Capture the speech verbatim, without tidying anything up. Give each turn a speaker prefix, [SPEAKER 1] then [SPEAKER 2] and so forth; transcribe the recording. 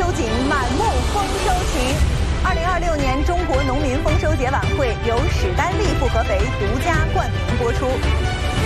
[SPEAKER 1] 景，满目丰收情。二零二六年中国农民丰收节晚会由史丹利复合肥独家冠名播出。